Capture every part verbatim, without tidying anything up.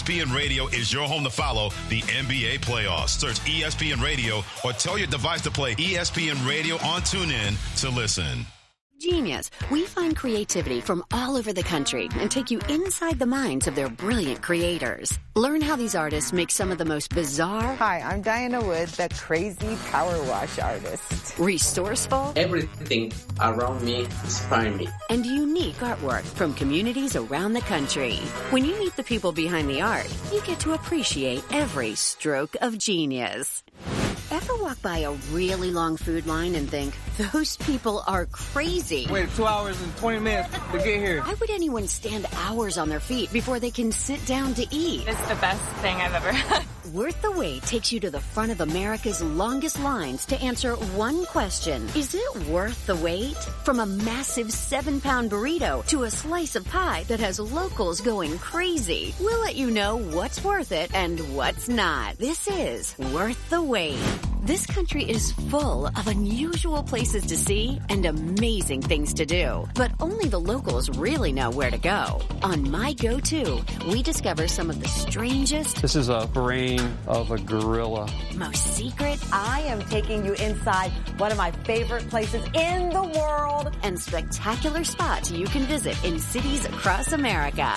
E S P N Radio is your home to follow the N B A playoffs. Search E S P N Radio or tell your device to play E S P N Radio on TuneIn to listen. Genius. We find creativity from all over the country and take you inside the minds of their brilliant creators. Learn how these artists make some of the most bizarre... Hi, I'm Diana Wood, the crazy power wash artist. Resourceful... Everything around me inspires me. And unique artwork from communities around the country. When you meet the people behind the art, you get to appreciate every stroke of genius. Ever walk by a really long food line and think, those people are crazy? Wait two hours and twenty minutes to get here. Why would anyone stand hours on their feet before they can sit down to eat? It's the best thing I've ever had. Worth the Wait takes you to the front of America's longest lines to answer one question. Is it worth the wait? From a massive seven-pound burrito to a slice of pie that has locals going crazy. We'll let you know what's worth it and what's not. This is Worth the Wait. This country is full of unusual places to see and amazing things to do. But only the locals really know where to go. On My Go-To, we discover some of the strangest... This is a brain of a gorilla. Most secret... I am taking you inside one of my favorite places in the world. And spectacular spots you can visit in cities across America.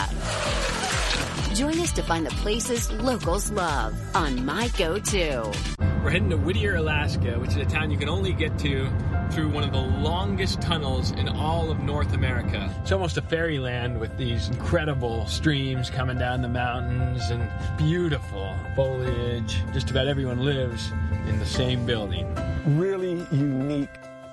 Join us to find the places locals love on My Go-To. We're heading to Whittier, Alaska, which is a town you can only get to through one of the longest tunnels in all of North America. It's almost a fairyland with these incredible streams coming down the mountains and beautiful foliage. Just about everyone lives in the same building. Really unique.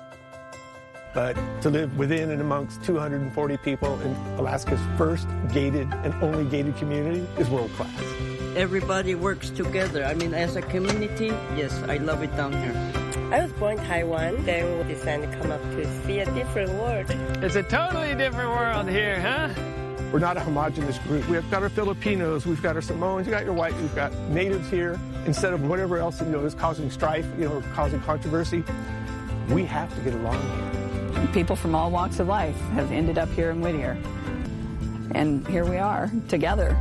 But to live within and amongst two hundred forty people in Alaska's first gated and only gated community is world class. Everybody works together. I mean, as a community, yes, I love it down here. I was born in Taiwan, then we decided to come up to see a different world. It's a totally different world here, huh? We're not a homogenous group. We've got our Filipinos, we've got our Samoans, you got your white, we've got natives here. Instead of whatever else, you know, is causing strife, you know, causing controversy, we have to get along here. People from all walks of life have ended up here in Whittier. And here we are, together.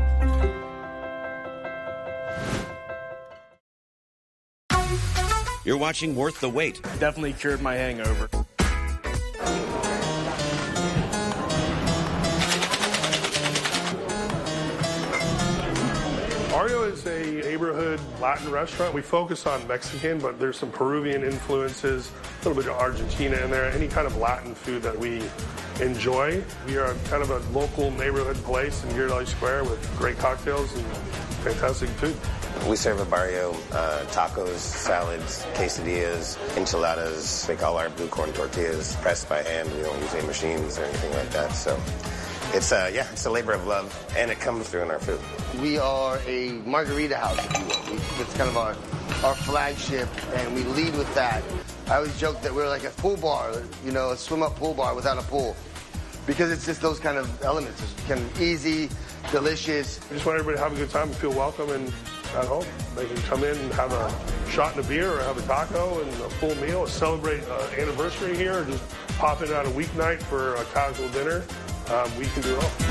You're watching Worth the Wait. Definitely cured my hangover. Barrio is a neighborhood Latin restaurant. We focus on Mexican, but there's some Peruvian influences, a little bit of Argentina in there, any kind of Latin food that we enjoy. We are kind of a local neighborhood place in Ghirardelli Square with great cocktails and fantastic food. We serve at Barrio uh, tacos, salads, quesadillas, enchiladas. Make all our blue corn tortillas pressed by hand. We don't use any machines or anything like that. So it's uh, yeah, it's a labor of love, and it comes through in our food. We are a margarita house, if you will. We, it's kind of our our flagship, and we lead with that. I always joke that we're like a pool bar, you know, a swim-up pool bar without a pool, because it's just those kind of elements. It's kind of easy, delicious. We just want everybody to have a good time and feel welcome and at home. They can come in and have a shot and a beer or have a taco and a full meal, celebrate an anniversary here, or just pop in on a weeknight for a casual dinner. Um, we can do it all.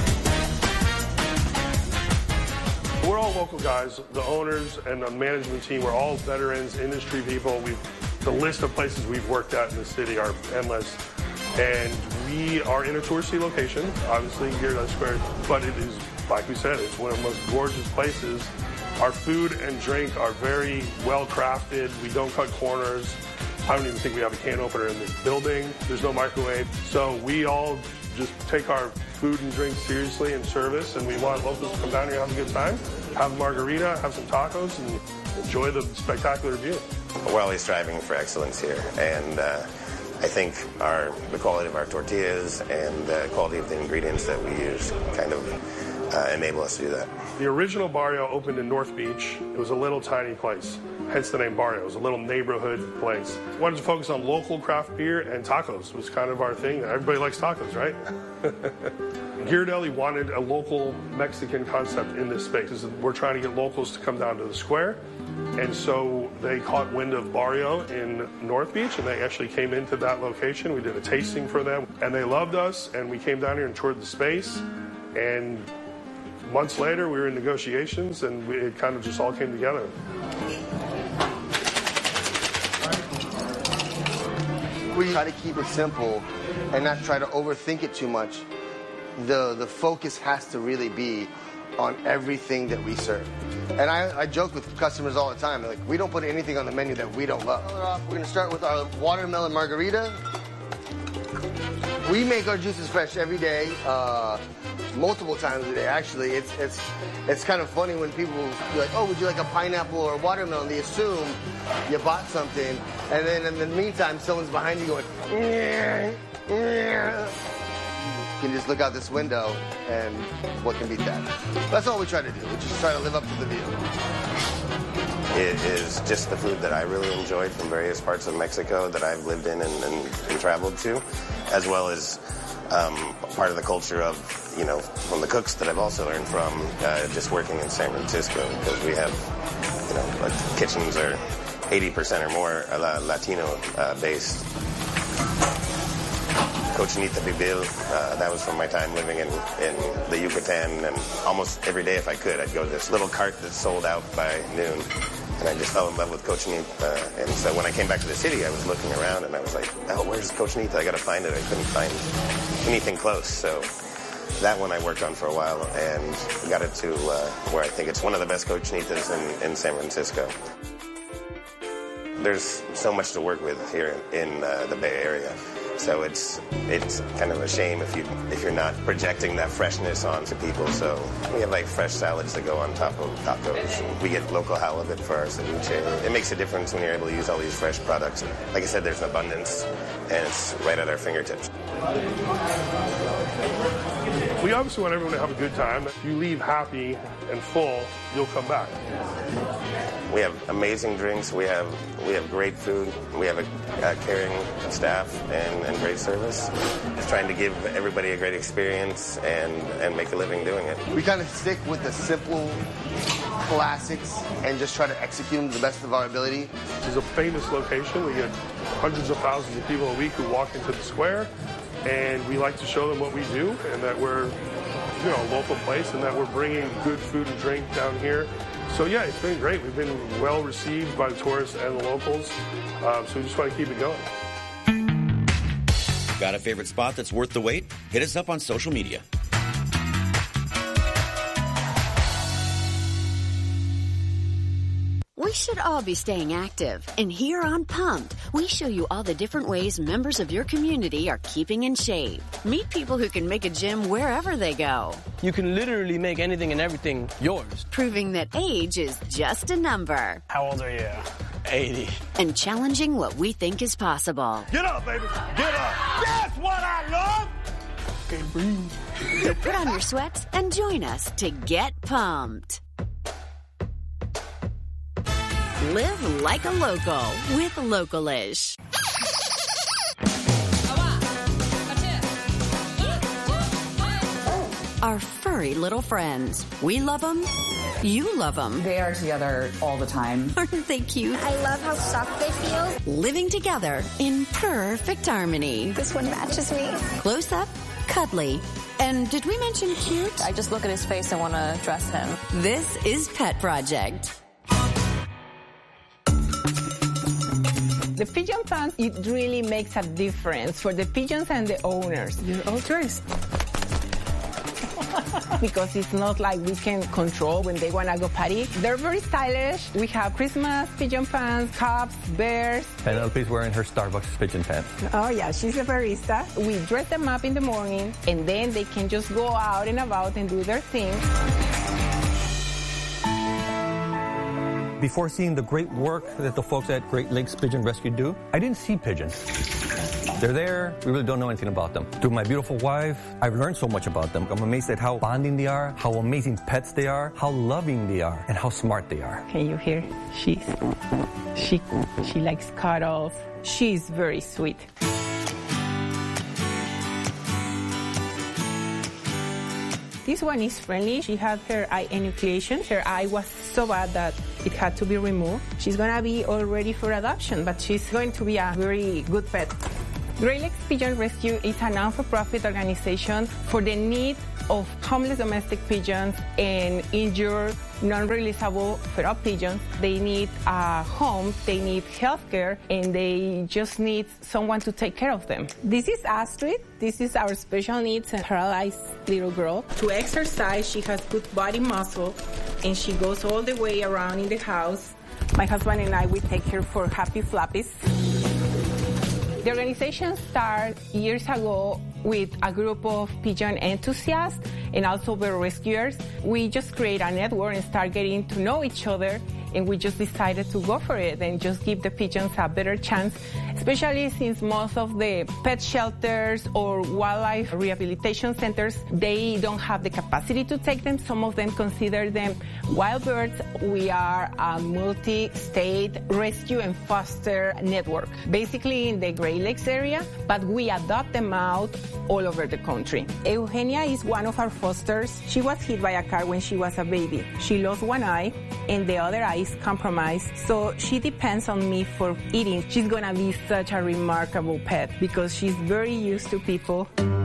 We're all local guys. The owners and the management team, we're all veterans, industry people. We've, the list of places we've worked at in the city are endless. And we are in a touristy location, obviously, Ghirardelli Square, but it is, like we said, it's one of the most gorgeous places. Our food and drink are very well crafted. We don't cut corners. I don't even think we have a can opener in this building. There's no microwave. So we all just take our food and drink seriously in service, and we want locals to come down here and have a good time, have a margarita, have some tacos, and enjoy the spectacular view. We're always striving for excellence here, and uh, I think our the quality of our tortillas and the quality of the ingredients that we use kind of uh, enable us to do that. The original Barrio opened in North Beach. It was a little tiny place, hence the name Barrio. It was a little neighborhood place. We wanted to focus on local craft beer, and tacos was kind of our thing. Everybody likes tacos, right? Ghirardelli wanted a local Mexican concept in this space. We're trying to get locals to come down to the square, and so they caught wind of Barrio in North Beach, and they actually came into that location. We did a tasting for them, and they loved us, and we came down here and toured the space, and months later, we were in negotiations, and we, it kind of just all came together. We try to keep it simple and not try to overthink it too much. The, the focus has to really be on everything that we serve. And I, I joke with customers all the time, like, we don't put anything on the menu that we don't love. We're gonna start with our watermelon margarita. We make our juices fresh every day, uh, multiple times a day, actually. It's, it's, it's kind of funny when people be like, oh, would you like a pineapple or a watermelon? They assume you bought something, and then in the meantime, someone's behind you going, yeah, yeah. You can just look out this window, and what can beat that? That's all we try to do. We just try to live up to the view. It is just the food that I really enjoyed from various parts of Mexico that I've lived in and, and, and traveled to, as well as um, part of the culture of, you know, from the cooks that I've also learned from uh, just working in San Francisco, because we have, you know, like, kitchens are eighty percent or more uh, Latino uh, based. Cochinita Pibil, uh, that was from my time living in, in the Yucatan, and almost every day if I could, I'd go to this little cart that sold out by noon, and I just fell in love with Cochinita. Uh, and so when I came back to the city, I was looking around, and I was like, oh, where's Cochinita? I gotta find it. I couldn't find anything close, so that one I worked on for a while, and got it to uh, where I think it's one of the best Cochinitas in, in San Francisco. There's so much to work with here in uh, the Bay Area. So it's it's kind of a shame if you if you're not projecting that freshness onto people. So we have like fresh salads that go on top of tacos. And we get local halibut for our ceviche. It makes a difference when you're able to use all these fresh products. Like I said, there's an abundance, and it's right at our fingertips. We obviously want everyone to have a good time. If you leave happy and full, you'll come back. We have amazing drinks. We have we have great food. We have a, a caring staff and, and great service. Just trying to give everybody a great experience and, and make a living doing it. We kind of stick with the simple classics and just try to execute them to the best of our ability. This is a famous location. We get hundreds of thousands of people a week who walk into the square, and we like to show them what we do and that we're, you know, a local place and that we're bringing good food and drink down here. So yeah, it's been great. We've been well received by the tourists and the locals, um, so we just want to keep it going. Got a favorite spot that's worth the wait? Hit us up on social media. We should all be staying active. And here on Pumped, we show you all the different ways members of your community are keeping in shape. Meet people who can make a gym wherever they go. You can literally make anything and everything yours. Proving that age is just a number. How old are you? eighty. And challenging what we think is possible. Get up, baby. Get up. That's what I love. Okay, breathe. So put on your sweats and join us to get pumped. Live like a local with Localish. Our furry little friends. We love them. You love them. They are together all the time. Aren't they cute? I love how soft they feel. Living together in perfect harmony. This one matches me. Close up, cuddly. And did we mention cute? I just look at his face and want to dress him. This is Pet Project. The pigeon pants, it really makes a difference for the pigeons and the owners. You're all dressed. Because it's not like we can control when they want to go party. They're very stylish. We have Christmas pigeon pants, cups, bears. Penelope's wearing her Starbucks pigeon pants. Oh, yeah, she's a barista. We dress them up in the morning, and then they can just go out and about and do their thing. Before seeing the great work that the folks at Great Lakes Pigeon Rescue do, I didn't see pigeons. They're there, we really don't know anything about them. Through my beautiful wife, I've learned so much about them. I'm amazed at how bonding they are, how amazing pets they are, how loving they are, and how smart they are. Can you hear? She's, she, she likes cuddles. She's very sweet. This one is friendly. She had her eye enucleation. Her eye was so bad that it had to be removed. She's going to be all ready for adoption, but she's going to be a very good pet. Great Lakes Pigeon Rescue is a non-for-profit organization for the need of homeless domestic pigeons and injured, non-releasable feral pigeons. They need a home, they need health care, and they just need someone to take care of them. This is Astrid. This is our special needs and paralyzed little girl. To exercise, she has good body muscle, and she goes all the way around in the house. My husband and I, we take her for Happy Flappies. The organization started years ago with a group of pigeon enthusiasts and also bird rescuers. We just create a network and start getting to know each other, and we just decided to go for it and just give the pigeons a better chance, especially since most of the pet shelters or wildlife rehabilitation centers, they don't have the capacity to take them. Some of them consider them wild birds. We are a multi-state rescue and foster network, basically in the Great Lakes area, but we adopt them out all over the country. Eugenia is one of our fosters. She was hit by a car when she was a baby. She lost one eye and the other eye is compromised, so she depends on me for eating. She's gonna be such a remarkable pet because she's very used to people.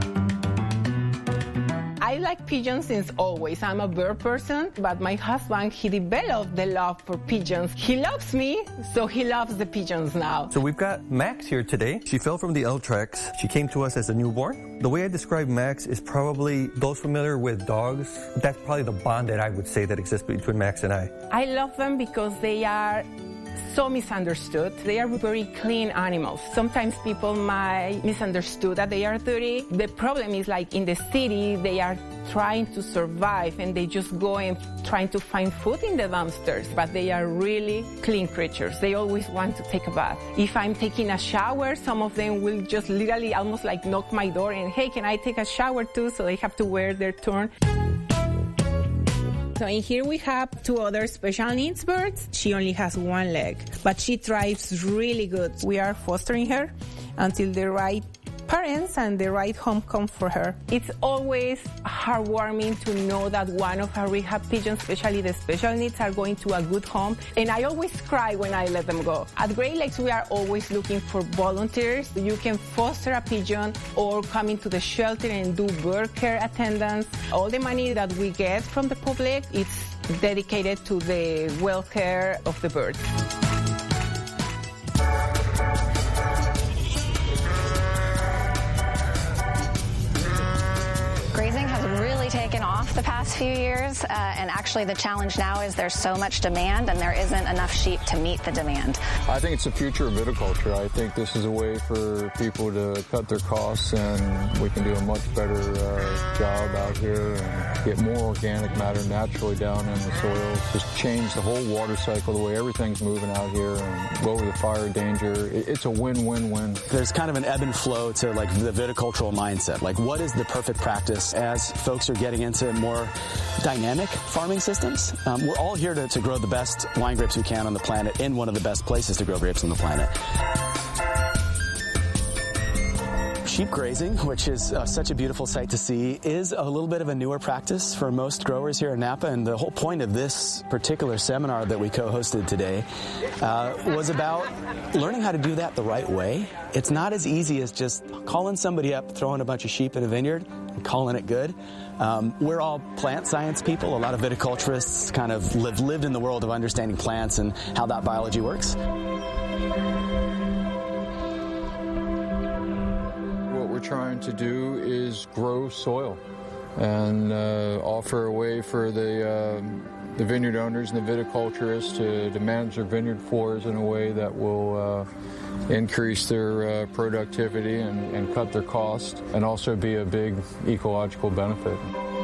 I like pigeons since always. I'm a bird person, but my husband, he developed the love for pigeons. He loves me, so he loves the pigeons now. So we've got Max here today. She fell from the L-Trex. She came to us as a newborn. The way I describe Max is probably, those familiar with dogs, that's probably the bond that I would say that exists between Max and I. I love them because they are so misunderstood. They are very clean animals. Sometimes people might misunderstood that they are dirty. The problem is, like in the city, they are trying to survive and they just go and trying to find food in the dumpsters, but they are really clean creatures. They always want to take a bath. If I'm taking a shower, some of them will just literally almost like knock my door and, hey, can I take a shower too? So they have to wear their turn. So in here we have two other special needs birds. She only has one leg, but she thrives really good. We are fostering her until the right parents and the right home come for her. It's always heartwarming to know that one of our rehab pigeons, especially the special needs, are going to a good home. And I always cry when I let them go. At Great Lakes, we are always looking for volunteers. You can foster a pigeon or come into the shelter and do bird care attendance. All the money that we get from the public, it's dedicated to the welfare of the birds. Grazing has really taken off the past few years, uh, and actually the challenge now is there's so much demand and there isn't enough sheep to meet the demand. I think it's the future of viticulture. I think this is a way for people to cut their costs, and we can do a much better uh, job out here and get more organic matter naturally down in the soil. Just change the whole water cycle, the way everything's moving out here, and lower the fire danger. It's a win-win-win. There's kind of an ebb and flow to like the viticultural mindset. Like, what is the perfect practice as folks are getting into more dynamic farming systems? Um, we're all here to, to grow the best wine grapes we can on the planet in one of the best places to grow grapes on the planet. Sheep grazing, which is uh, such a beautiful sight to see, is a little bit of a newer practice for most growers here in Napa, and the whole point of this particular seminar that we co-hosted today uh, was about learning how to do that the right way. It's not as easy as just calling somebody up, throwing a bunch of sheep in a vineyard, and calling it good. Um, we're all plant science people. A lot of viticulturists kind of live, lived in the world of understanding plants and how that biology works. We're trying to do is grow soil and uh, offer a way for the uh, the vineyard owners and the viticulturists to, to manage their vineyard floors in a way that will uh, increase their uh, productivity and, and cut their cost, and also be a big ecological benefit.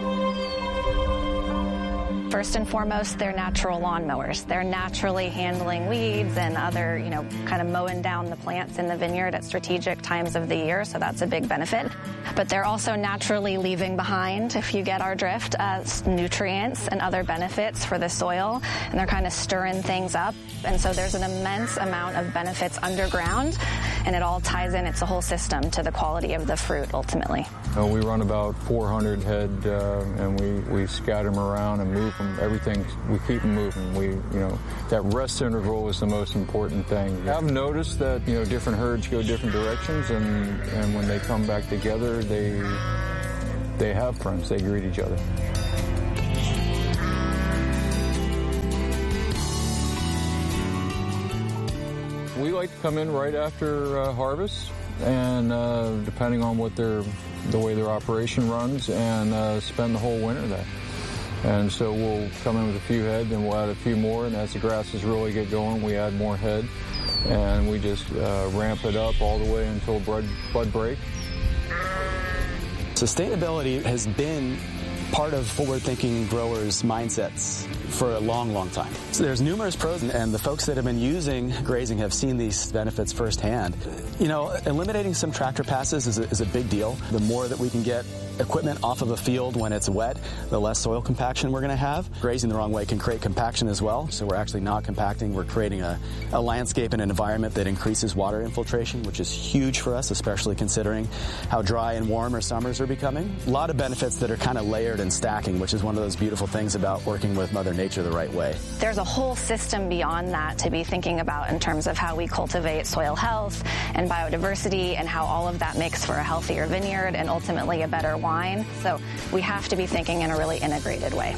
First and foremost, they're natural lawnmowers. They're naturally handling weeds and other, you know, kind of mowing down the plants in the vineyard at strategic times of the year, so that's a big benefit. But they're also naturally leaving behind, if you get our drift, uh, nutrients and other benefits for the soil, and they're kind of stirring things up. And so there's an immense amount of benefits underground, and it all ties in, it's a whole system to the quality of the fruit, ultimately. Uh, we run about four hundred head, uh, and we, we scatter them around and move them um, everything, we keep them moving. We, you know, that rest interval is the most important thing. I've noticed that, you know, different herds go different directions, and, and when they come back together, they, they have friends. They greet each other. We like to come in right after uh, harvest, and uh, depending on what their, the way their operation runs, and uh, spend the whole winter there. And so we'll come in with a few head, then we'll add a few more, and as the grasses really get going, we add more head, and we just uh, ramp it up all the way until bud, bud break. Sustainability has been part of forward-thinking growers' mindsets for a long, long time. So there's numerous pros, and the folks that have been using grazing have seen these benefits firsthand. You know, eliminating some tractor passes is a, is a big deal. The more that we can get equipment off of a field when it's wet, the less soil compaction we're going to have. Grazing the wrong way can create compaction as well, so we're actually not compacting. We're creating a, a landscape and an environment that increases water infiltration, which is huge for us, especially considering how dry and warm our summers are becoming. A lot of benefits that are kind of layered and stacking, which is one of those beautiful things about working with Mother Nature the right way. There's a whole system beyond that to be thinking about in terms of how we cultivate soil health and biodiversity, and how all of that makes for a healthier vineyard and ultimately a better wine. So we have to be thinking in a really integrated way.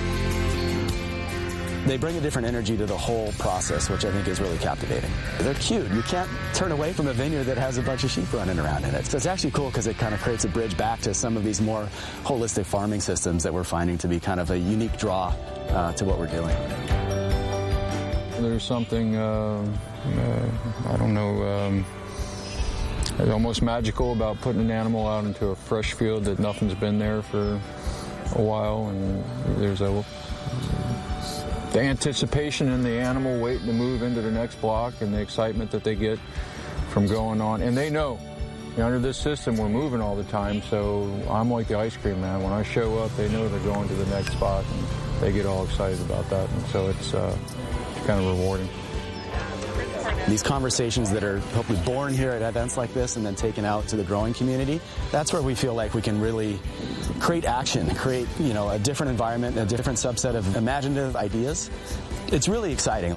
They bring a different energy to the whole process, which I think is really captivating. They're cute. You can't turn away from a vineyard that has a bunch of sheep running around in it. So it's actually cool because it kind of creates a bridge back to some of these more holistic farming systems that we're finding to be kind of a unique draw uh, to what we're doing. There's something, uh, uh, I don't know, um, almost magical about putting an animal out into a fresh field that nothing's been there for a while, and there's a the anticipation in the animal waiting to move into the next block, and the excitement that they get from going on. And they know, you know, under this system, we're moving all the time, so I'm like the ice cream man. When I show up, they know they're going to the next spot, and they get all excited about that, and so it's, uh, it's kind of rewarding. These conversations that are hopefully born here at events like this and then taken out to the growing community, that's where we feel like we can really create action, create, you know, a different environment, a different subset of imaginative ideas. It's really exciting.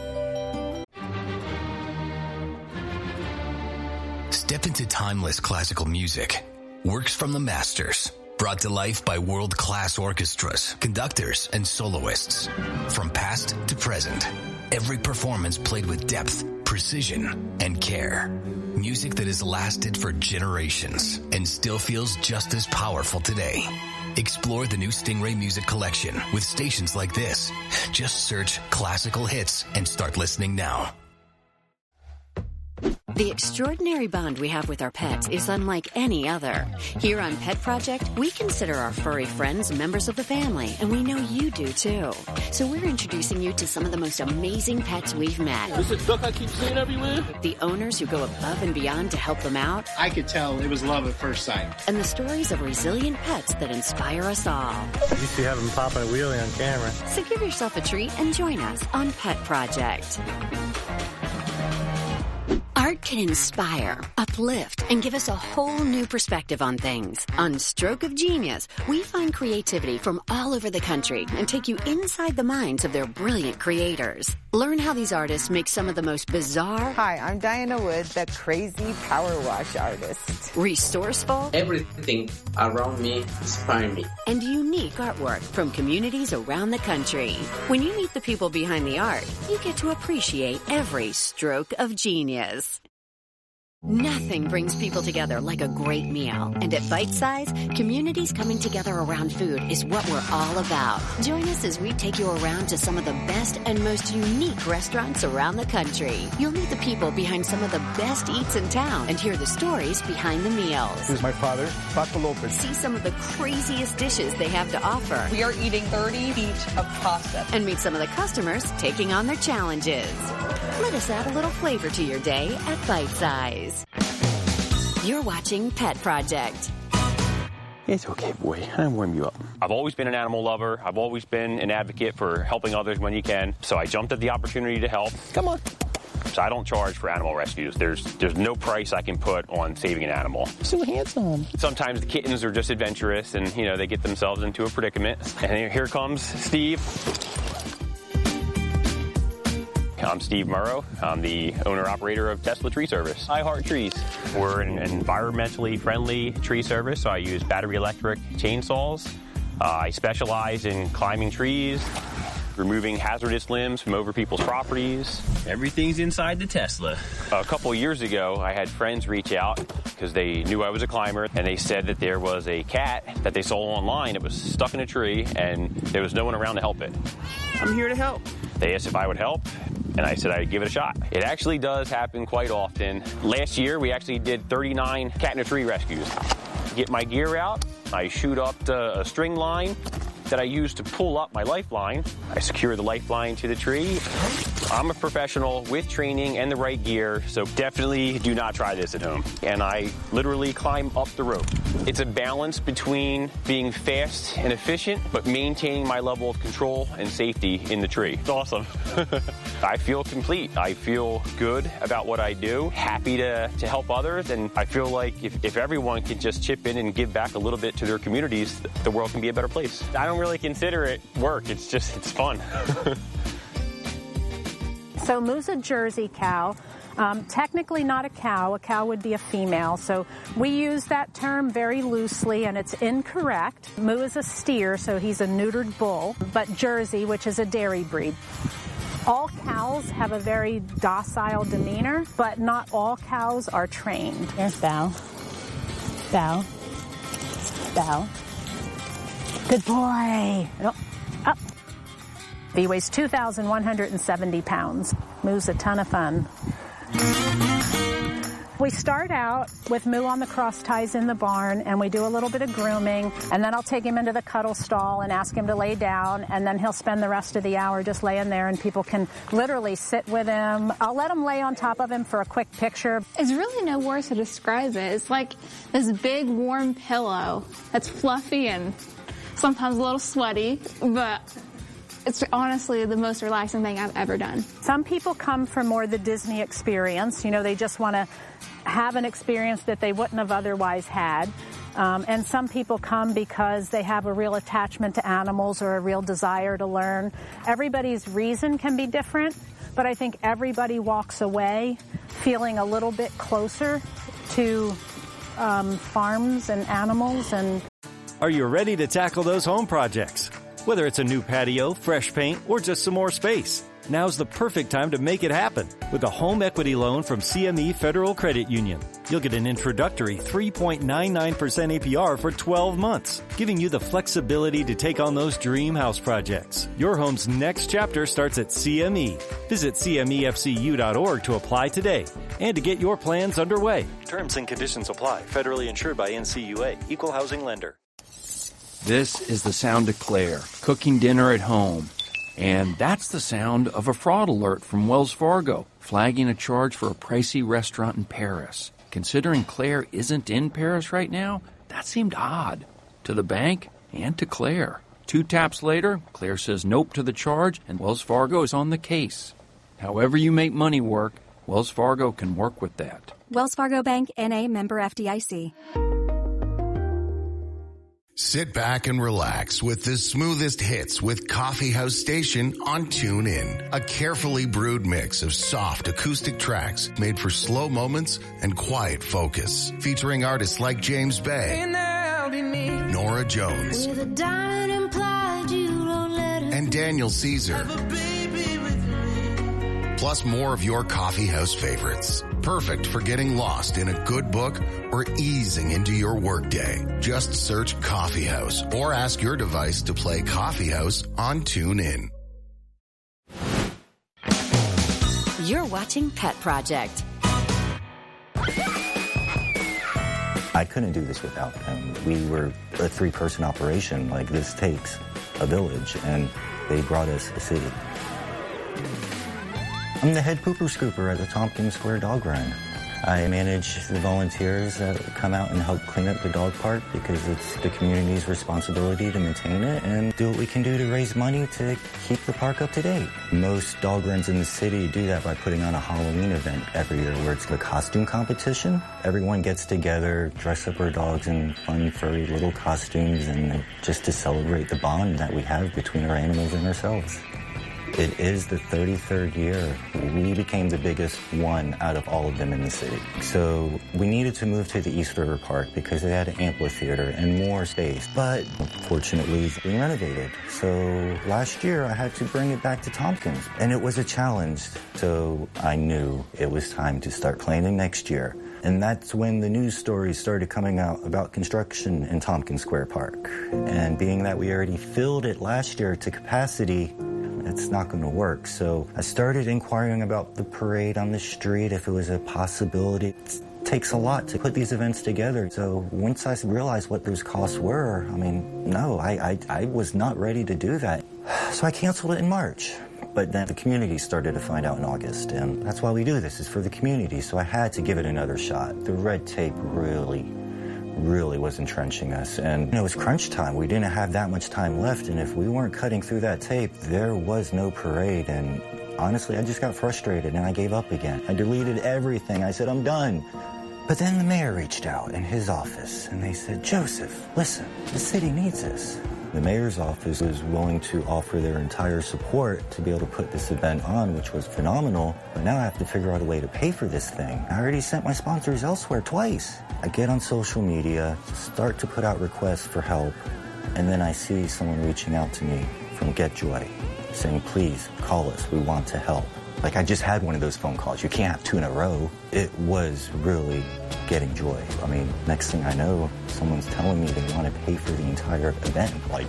Step into timeless classical music. Works from the masters. Brought to life by world-class orchestras, conductors, and soloists. From past to present, every performance played with depth, precision, and care. Music that has lasted for generations and still feels just as powerful today. Explore the new Stingray Music Collection with stations like this. Just search classical hits and start listening now. The extraordinary bond we have with our pets is unlike any other. Here on Pet Project, we consider our furry friends members of the family, and we know you do too. So we're introducing you to some of the most amazing pets we've met. This is duck I keep seeing everywhere. The owners who go above and beyond to help them out. I could tell it was love at first sight. And the stories of resilient pets that inspire us all. You used to have them popping a wheelie on camera. So give yourself a treat and join us on Pet Project. Art can inspire, uplift, and give us a whole new perspective on things. On Stroke of Genius, we find creativity from all over the country and take you inside the minds of their brilliant creators. Learn how these artists make some of the most bizarre... Hi, I'm Diana Wood, the crazy power wash artist. Resourceful... Everything around me inspires me. And unique artwork from communities around the country. When you meet the people behind the art, you get to appreciate every stroke of genius. Nothing brings people together like a great meal. And at Bite Size, communities coming together around food is what we're all about. Join us as we take you around to some of the best and most unique restaurants around the country. You'll meet the people behind some of the best eats in town and hear the stories behind the meals. This is my father, Paco Lopez. See some of the craziest dishes they have to offer. We are eating thirty feet of pasta. And meet some of the customers taking on their challenges. Let us add a little flavor to your day at Bite Size. You're watching Pet Project. It's okay, boy. I'll warm you up. I've always been an animal lover. I've always been an advocate for helping others when you can. So I jumped at the opportunity to help. Come on. So I don't charge for animal rescues. There's there's no price I can put on saving an animal. So handsome. Sometimes the kittens are just adventurous and, you know, they get themselves into a predicament. And here comes Steve. I'm Steve Murrow. I'm the owner-operator of Tesla Tree Service. I heart trees. We're an environmentally friendly tree service, so I use battery electric chainsaws. Uh, I specialize in climbing trees, removing hazardous limbs from over people's properties. Everything's inside the Tesla. A couple years ago, I had friends reach out because they knew I was a climber, and they said that there was a cat that they saw online. It was stuck in a tree, and there was no one around to help it. I'm here to help. They asked if I would help, and I said I'd give it a shot. It actually does happen quite often. Last year, we actually did thirty-nine cat in a tree rescues. Get my gear out, I shoot up the, a string line that I use to pull up my lifeline. I secure the lifeline to the tree. I'm a professional with training and the right gear, so definitely do not try this at home. And I literally climb up the rope. It's a balance between being fast and efficient, but maintaining my level of control and safety in the tree. It's awesome. I feel complete. I feel good about what I do, happy to, to help others, and I feel like if, if everyone could just chip in and give back a little bit to their communities, the world can be a better place. I don't really consider it work. It's just, it's fun. So Moo's a Jersey cow. Um, technically not a cow. A cow would be a female. So we use that term very loosely, and it's incorrect. Moo is a steer, so he's a neutered bull, but Jersey, which is a dairy breed. All cows have a very docile demeanor, but not all cows are trained. Here's Bow. Bow. Bow. Good boy. Oh, up. He weighs two thousand one hundred seventy pounds. Moo's a ton of fun. We start out with Moo on the cross ties in the barn, and we do a little bit of grooming, and then I'll take him into the cuddle stall and ask him to lay down, and then he'll spend the rest of the hour just laying there, and people can literally sit with him. I'll let him lay on top of him for a quick picture. It's really no words to describe it. It's like this big warm pillow that's fluffy and sometimes a little sweaty, but it's honestly the most relaxing thing I've ever done. Some people come for more the Disney experience. You know, they just want to have an experience that they wouldn't have otherwise had. Um, and some people come because they have a real attachment to animals or a real desire to learn. Everybody's reason can be different, but I think everybody walks away feeling a little bit closer to um, farms and animals. And are you ready to tackle those home projects? Whether it's a new patio, fresh paint, or just some more space, now's the perfect time to make it happen with a home equity loan from C M E Federal Credit Union. You'll get an introductory three point nine nine percent A P R for twelve months, giving you the flexibility to take on those dream house projects. Your home's next chapter starts at C M E. Visit C M E F C U dot org to apply today and to get your plans underway. Terms and conditions apply. Federally insured by N C U A. Equal housing lender. This is the sound of Claire, cooking dinner at home. And that's the sound of a fraud alert from Wells Fargo, flagging a charge for a pricey restaurant in Paris. Considering Claire isn't in Paris right now, that seemed odd to the bank and to Claire. Two taps later, Claire says nope to the charge, and Wells Fargo is on the case. However you make money work, Wells Fargo can work with that. Wells Fargo Bank, N A, member F D I C. Sit back and relax with the smoothest hits with Coffee House Station on TuneIn. A carefully brewed mix of soft acoustic tracks made for slow moments and quiet focus. Featuring artists like James Bay, Nora Jones, and Daniel Caesar. Plus more of your coffee house favorites. Perfect for getting lost in a good book or easing into your workday. Just search Coffee House or ask your device to play Coffee House on TuneIn. You're watching Pet Project. I couldn't do this without them. We were a three-person operation. Like, this takes a village, and they brought us a city. I'm the head pooper scooper at the Tompkins Square Dog Run. I manage the volunteers that come out and help clean up the dog park because it's the community's responsibility to maintain it and do what we can do to raise money to keep the park up to date. Most dog runs in the city do that by putting on a Halloween event every year where it's the costume competition. Everyone gets together, dress up our dogs in fun, furry little costumes, and just to celebrate the bond that we have between our animals and ourselves. It is the thirty-third year. We became the biggest one out of all of them in the city. So we needed to move to the East River Park because it had an amphitheater and more space. But fortunately, it's being renovated. So last year, I had to bring it back to Tompkins. And it was a challenge. So I knew it was time to start planning next year. And that's when the news stories started coming out about construction in Tompkins Square Park. And being that we already filled it last year to capacity, it's not going to work. So I started inquiring about the parade on the street, if it was a possibility. It takes a lot to put these events together. So once I realized what those costs were, I mean, no, I, I, I was not ready to do that. So I canceled it in March. But then the community started to find out in August, and that's why we do this, is for the community. So I had to give it another shot. The red tape really, really was entrenching us. And you know, it was crunch time. We didn't have that much time left, and if we weren't cutting through that tape, there was no parade. And honestly, I just got frustrated, and I gave up again. I deleted everything. I said, I'm done. But then the mayor reached out in his office, and they said, Joseph, listen, the city needs this. The mayor's office was willing to offer their entire support to be able to put this event on, which was phenomenal. But now I have to figure out a way to pay for this thing. I already sent my sponsors elsewhere twice. I get on social media, start to put out requests for help, and then I see someone reaching out to me from GetJoy saying, please call us, we want to help. Like, I just had one of those phone calls. You can't have two in a row. It was really getting joy. I mean, next thing I know, someone's telling me they want to pay for the entire event. Like,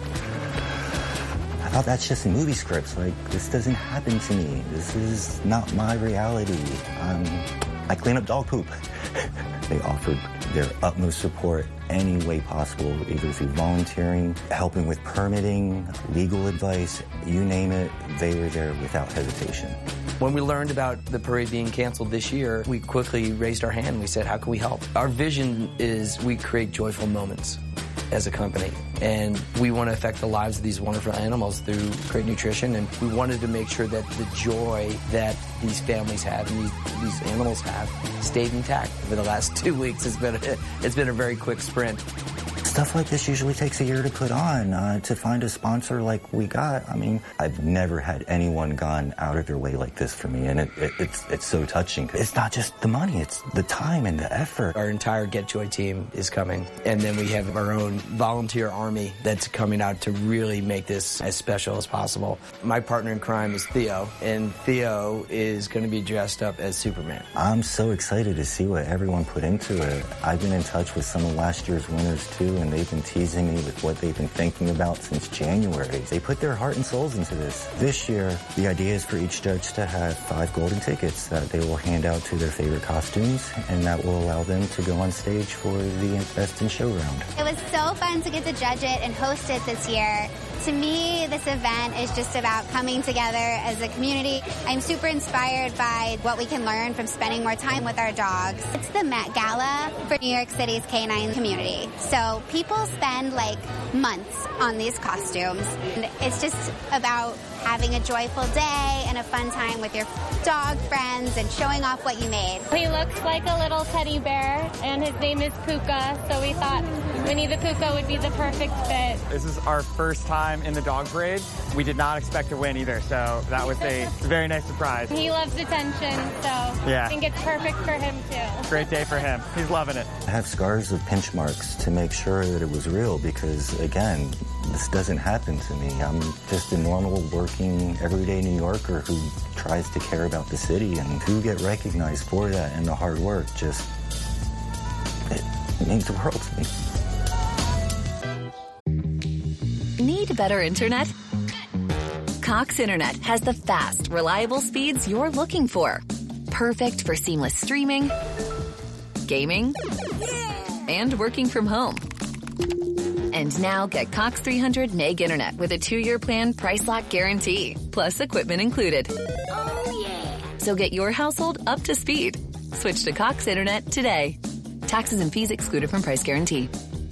I thought that's just in movie scripts. Like, this doesn't happen to me. This is not my reality. Um, I clean up dog poop. They offered their utmost support any way possible, either through volunteering, helping with permitting, legal advice, you name it, they were there without hesitation. When we learned about the parade being canceled this year, we quickly raised our hand. We said, how can we help? Our vision is we create joyful moments as a company, and we want to affect the lives of these wonderful animals through great nutrition, and we wanted to make sure that the joy that these families have and these, these animals have stayed intact. For the last two weeks, it's been a, it's been a very quick sprint. Stuff like this usually takes a year to put on. Uh, to find a sponsor like we got, I mean, I've never had anyone gone out of their way like this for me, and it, it, it's it's so touching. It's not just the money, it's the time and the effort. Our entire GetJoy team is coming, and then we have our own volunteer army that's coming out to really make this as special as possible. My partner in crime is Theo, and Theo is going to be dressed up as Superman. I'm so excited to see what everyone put into it. I've been in touch with some of last year's winners, too, and they've been teasing me with what they've been thinking about since January. They put their heart and souls into this. This year, the idea is for each judge to have five golden tickets that they will hand out to their favorite costumes, and that will allow them to go on stage for the Best in Show round. It was so fun to get to judge it and host it this year. To me, this event is just about coming together as a community. I'm super inspired by what we can learn from spending more time with our dogs. It's the Met Gala for New York City's canine community. So people spend like months on these costumes. And it's just about having a joyful day and a fun time with your dog friends and showing off what you made. He looks like a little teddy bear, and his name is Puka, so we thought Winnie the Puka would be the perfect fit. This is our first time in the dog parade. We did not expect to win either, so that was a very nice surprise. He loves attention, so yeah. I think it's perfect for him too. Great day for him. He's loving it. I have scars of pinch marks to make sure that it was real because, again, this doesn't happen to me. I'm just a normal working everyday New Yorker who tries to care about the city, and to get recognized for that and the hard work just, it means the world to me. Need better internet? Cox Internet has the fast, reliable speeds you're looking for. Perfect for seamless streaming, gaming, and working from home. And now get Cox three hundred meg internet with a two-year plan price lock guarantee, plus equipment included. Oh, yeah. So get your household up to speed Switch to Cox Internet today. Taxes and fees excluded from price guarantee.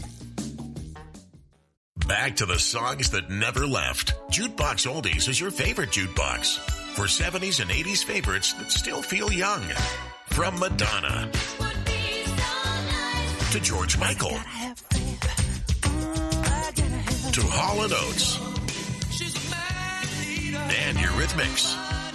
Back to the songs that never left. Jukebox Oldies is your favorite jukebox. For seventies and eighties favorites that still feel young. From Madonna to George Michael to Hall and Oates and Eurythmics.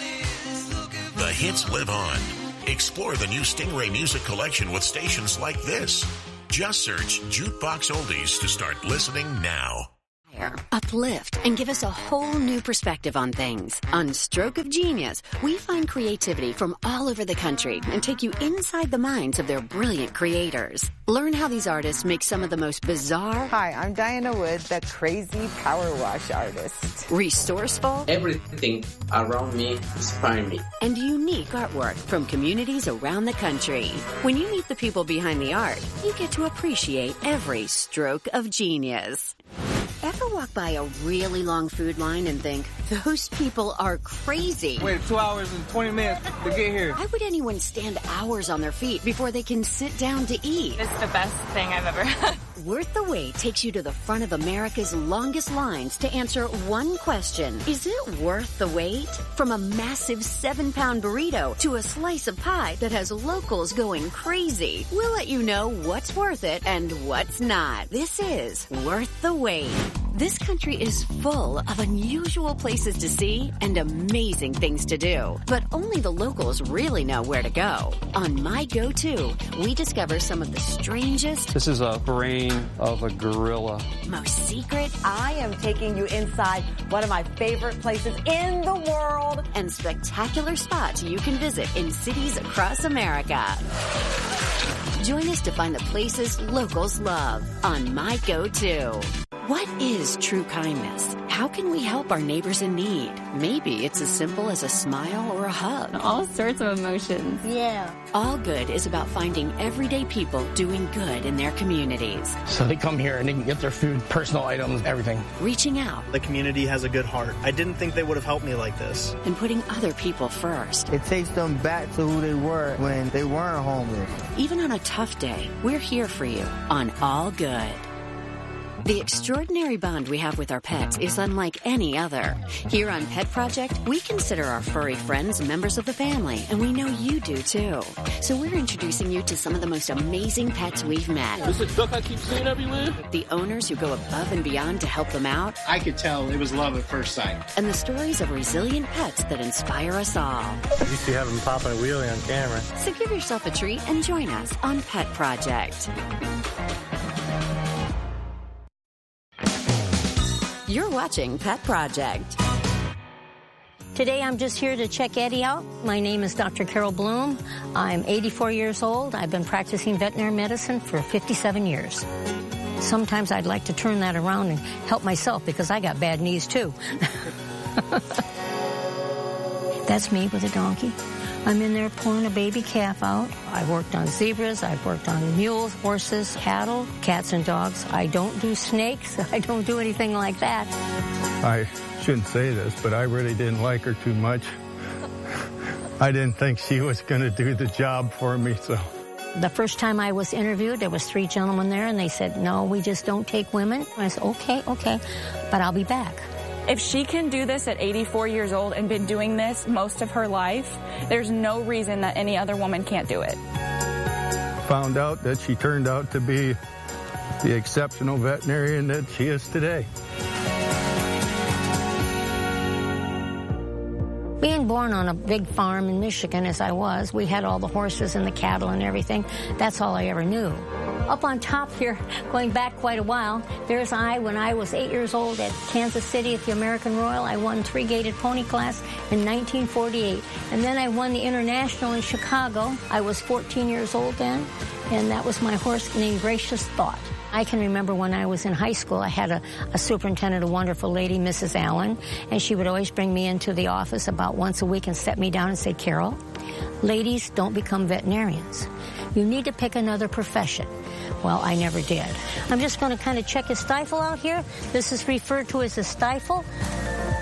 The hits live on. Explore the new Stingray music collection with stations like this. Just search Jukebox Oldies to start listening now. Uplift and give us a whole new perspective on things. On Stroke of Genius, we find creativity from all over the country and take you inside the minds of their brilliant creators. Learn how these artists make some of the most bizarre... Hi, I'm Diana Wood, the crazy power wash artist. Resourceful... Everything around me inspires me. And unique artwork from communities around the country. When you meet the people behind the art, you get to appreciate every stroke of genius. Ever walk by a really long food line and think, those people are crazy? Wait two hours and twenty minutes to get here. Why would anyone stand hours on their feet before they can sit down to eat? It's the best thing I've ever had. Worth the Wait takes you to the front of America's longest lines to answer one question. Is it worth the wait? From a massive seven-pound burrito to a slice of pie that has locals going crazy. We'll let you know what's worth it and what's not. This is Worth the Wait. This country is full of unusual places to see and amazing things to do. But only the locals really know where to go. On My Go-To, we discover some of the strangest... This is a brain of a gorilla. Most secret... I am taking you inside one of my favorite places in the world. And spectacular spots you can visit in cities across America. Join us to find the places locals love on My Go-To. What is true kindness? How can we help our neighbors in need? Maybe it's as simple as a smile or a hug. All sorts of emotions. Yeah. All Good is about finding everyday people doing good in their communities. So they come here and they can get their food, personal items, everything. Reaching out. The community has a good heart. I didn't think they would have helped me like this. And putting other people first. It takes them back to who they were when they weren't homeless. Even on a tough day, we're here for you on All Good. The extraordinary bond we have with our pets is unlike any other. Here on Pet Project, we consider our furry friends members of the family, and we know you do too. So we're introducing you to some of the most amazing pets we've met. This is a duck I keep seeing everywhere. The owners who go above and beyond to help them out. I could tell it was love at first sight. And the stories of resilient pets that inspire us all. You used to have them popping a wheelie on camera. So give yourself a treat and join us on Pet Project. You're watching Pet Project. Today I'm just here to check Eddie out. My name is Doctor Carol Bloom. I'm eighty-four years old. I've been practicing veterinary medicine for fifty-seven years. Sometimes I'd like to turn that around and help myself because I got bad knees too. That's me with a donkey. I'm in there pulling a baby calf out. I worked on zebras, I've worked on mules, horses, cattle, cats and dogs. I don't do snakes. I don't do anything like that. I shouldn't say this, but I really didn't like her too much. I didn't think she was going to do the job for me, so. The first time I was interviewed, there was three gentlemen there, and they said, no, we just don't take women. I said, okay, okay, but I'll be back. If she can do this at eighty-four years old and been doing this most of her life, there's no reason that any other woman can't do it. Found out that she turned out to be the exceptional veterinarian that she is today. Being born on a big farm in Michigan as I was, we had all the horses and the cattle and everything. That's all I ever knew. Up on top here, going back quite a while, there's I when I was eight years old at Kansas City at the American Royal. I won three-gated pony class in nineteen forty-eight. And then I won the International in Chicago. I was fourteen years old then, and that was my horse named Gracious Thought. I can remember when I was in high school, I had a, a superintendent, a wonderful lady, Missus Allen, and she would always bring me into the office about once a week and set me down and say, Carol, ladies don't become veterinarians. You need to pick another profession. Well, I never did. I'm just going to kind of check his stifle out here. This is referred to as a stifle.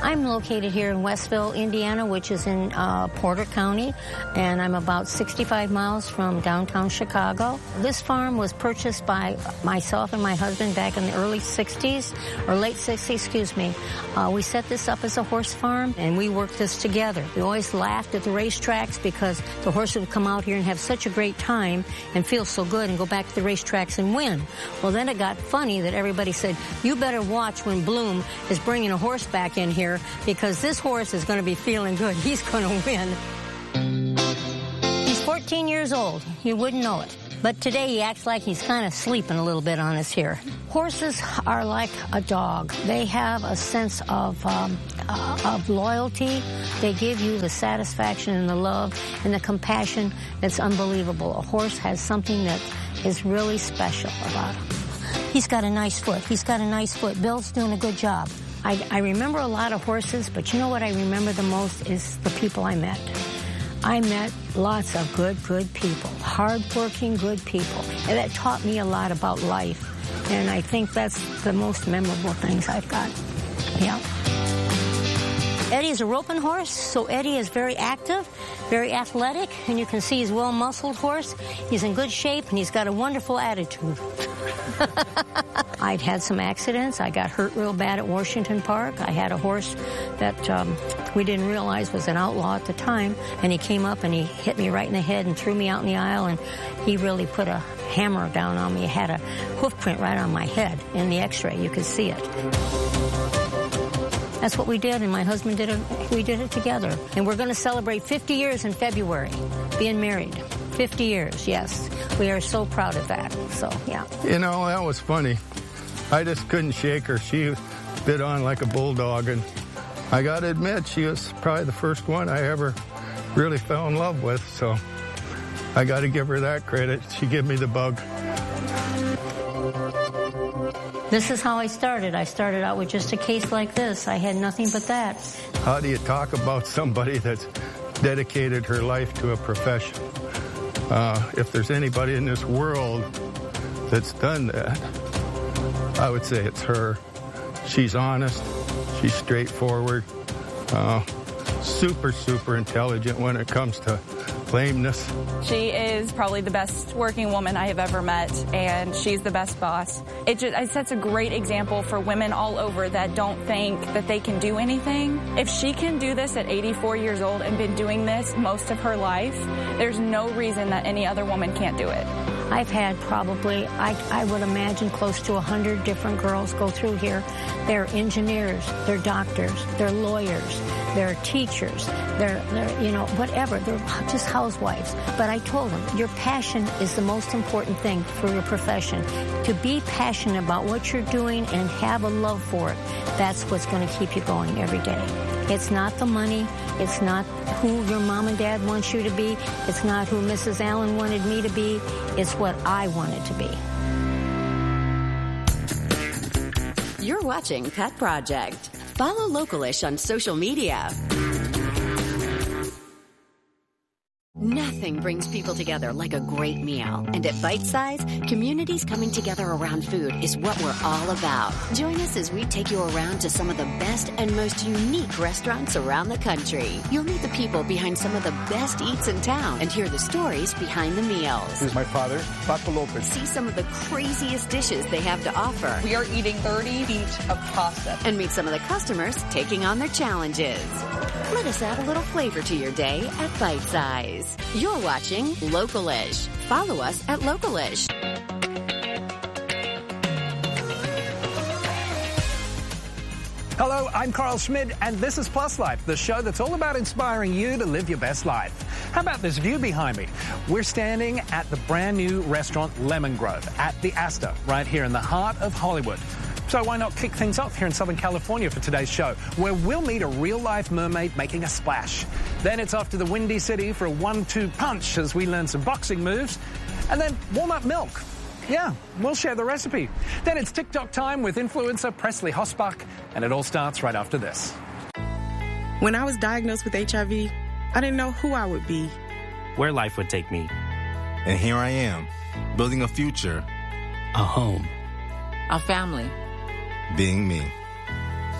I'm located here in Westville, Indiana, which is in uh, Porter County, and I'm about sixty-five miles from downtown Chicago. This farm was purchased by myself and my husband back in the early sixties, or late sixties, excuse me. Uh, we set this up as a horse farm, and we worked this together. We always laughed at the racetracks because the horses would come out here and have such a great time and feel so good and go back to the racetracks and win. Well, then it got funny that everybody said, you better watch when Bloom is bringing a horse back in here because this horse is going to be feeling good. He's going to win. He's fourteen years old. You wouldn't know it. But today he acts like he's kind of sleeping a little bit on us here. Horses are like a dog. They have a sense of um, uh, of loyalty. They give you the satisfaction and the love and the compassion that's unbelievable. A horse has something that is really special about him. He's got a nice foot. He's got a nice foot. Bill's doing a good job. I, I remember a lot of horses, but you know what I remember the most is the people I met. I met lots of good, good people, hard-working, good people, and that taught me a lot about life. And I think that's the most memorable things I've got. Yeah. Eddie's a roping horse, so Eddie is very active, very athletic, and you can see he's a well-muscled horse. He's in good shape, and he's got a wonderful attitude. I'd had some accidents. I got hurt real bad at Washington Park. I had a horse that um, we didn't realize was an outlaw at the time, and he came up and he hit me right in the head and threw me out in the aisle, and he really put a hammer down on me. He had a hoof print right on my head in the x-ray. You could see it. That's what we did, and my husband did it. We did it together. And we're going to celebrate fifty years in February, being married. fifty years, yes. We are so proud of that. So, yeah. You know, that was funny. I just couldn't shake her. She bit on like a bulldog, and I got to admit, she was probably the first one I ever really fell in love with. So I got to give her that credit. She gave me the bug. This is how I started. I started out with just a case like this. I had nothing but that. How do you talk about somebody that's dedicated her life to a profession? Uh, if there's anybody in this world that's done that, I would say it's her. She's honest. She's straightforward. Uh, super, super intelligent when it comes to lameness. She is probably the best working woman I have ever met, and she's the best boss. It just it sets a great example for women all over that don't think that they can do anything. If she can do this at eighty-four years old and been doing this most of her life, there's no reason that any other woman can't do it. I've had probably, I, I would imagine, close to one hundred different girls go through here. They're engineers, they're doctors, they're lawyers, they're teachers, they're, they're, you know, whatever. They're just housewives. But I told them, your passion is the most important thing for your profession. To be passionate about what you're doing and have a love for it, that's what's going to keep you going every day. It's not the money. It's not who your mom and dad wants you to be. It's not who Missus Allen wanted me to be. It's what I wanted to be. You're watching Pet Project. Follow Localish on social media. Nothing brings people together like a great meal. And at Bite Size, communities coming together around food is what we're all about. Join us as we take you around to some of the best and most unique restaurants around the country. You'll meet the people behind some of the best eats in town and hear the stories behind the meals. This is my father, Paco Lopez. See some of the craziest dishes they have to offer. We are eating thirty feet of pasta. And meet some of the customers taking on their challenges. Let us add a little flavor to your day at Bite Size. You're watching Localish. Follow us at Localish. Hello, I'm Carl Schmidt, and this is Plus Life, the show that's all about inspiring you to live your best life. How about this view behind me? We're standing at the brand new restaurant Lemon Grove at the Astor, right here in the heart of Hollywood. So why not kick things off here in Southern California for today's show, where we'll meet a real-life mermaid making a splash. Then it's off to the Windy City for a one two punch as we learn some boxing moves. And then walnut milk. Yeah, we'll share the recipe. Then it's TikTok time with influencer Presley Hossbach, and it all starts right after this. When I was diagnosed with H I V, I didn't know who I would be, where life would take me. And here I am, building a future, a home, a family. Being me.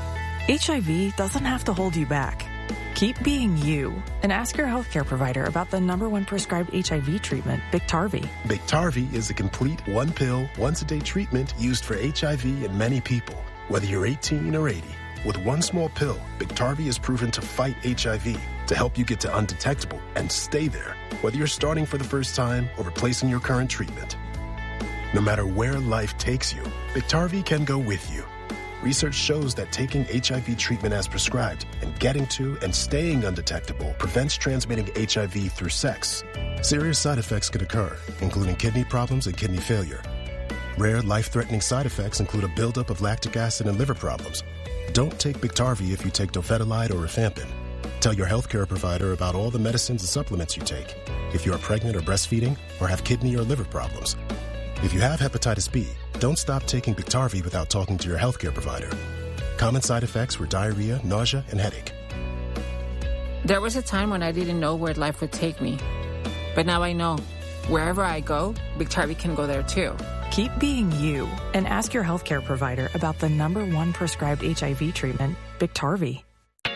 H I V doesn't have to hold you back. Keep being you and ask your healthcare provider about the number one prescribed H I V treatment, Biktarvy. Biktarvy is a complete one-pill, once-a-day treatment used for H I V in many people, whether you're eighteen or eighty. With one small pill, Biktarvy is proven to fight H I V, to help you get to undetectable and stay there, whether you're starting for the first time or replacing your current treatment. No matter where life takes you, Biktarvy can go with you. Research shows that taking H I V treatment as prescribed and getting to and staying undetectable prevents transmitting H I V through sex. Serious side effects could occur, including kidney problems and kidney failure. Rare, life-threatening side effects include a buildup of lactic acid and liver problems. Don't take Biktarvy if you take Dofetilide or rifampin. Tell your healthcare provider about all the medicines and supplements you take if you are pregnant or breastfeeding or have kidney or liver problems. If you have hepatitis B, don't stop taking Biktarvy without talking to your healthcare provider. Common side effects were diarrhea, nausea, and headache. There was a time when I didn't know where life would take me. But now I know. Wherever I go, Biktarvy can go there too. Keep being you and ask your healthcare provider about the number one prescribed H I V treatment, Biktarvy.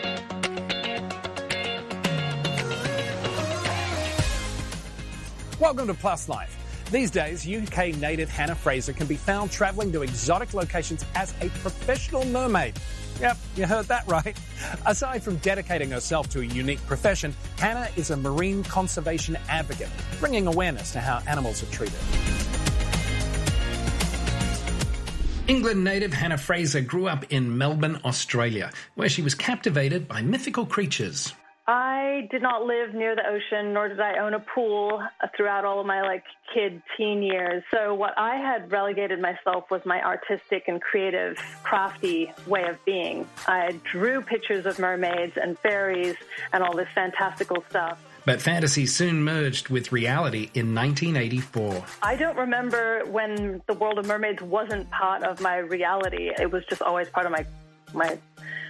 Welcome to Plus Life. These days, U K native Hannah Fraser can be found travelling to exotic locations as a professional mermaid. Yep, you heard that right. Aside from dedicating herself to a unique profession, Hannah is a marine conservation advocate, bringing awareness to how animals are treated. England native Hannah Fraser grew up in Melbourne, Australia, where she was captivated by mythical creatures. I did not live near the ocean, nor did I own a pool throughout all of my like kid teen years. So what I had relegated myself was my artistic and creative, crafty way of being. I drew pictures of mermaids and fairies and all this fantastical stuff. But fantasy soon merged with reality in nineteen eighty-four. I don't remember when the world of mermaids wasn't part of my reality. It was just always part of my my